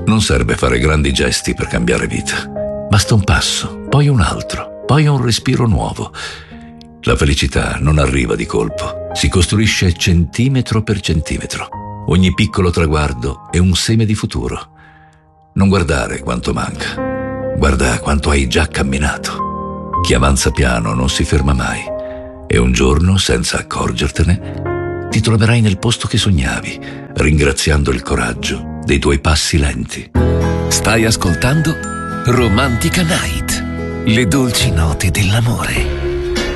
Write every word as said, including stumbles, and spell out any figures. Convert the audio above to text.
Non serve fare grandi gesti per cambiare vita. Basta un passo, poi un altro, poi un respiro nuovo. La felicità non arriva di colpo, si costruisce centimetro per centimetro. Ogni piccolo traguardo è un seme di futuro. Non guardare quanto manca, guarda quanto hai già camminato. Chi avanza piano non si ferma mai e un giorno, senza accorgertene, ti troverai nel posto che sognavi, ringraziando il coraggio dei tuoi passi lenti. Stai ascoltando Romantica Night, le dolci note dell'amore.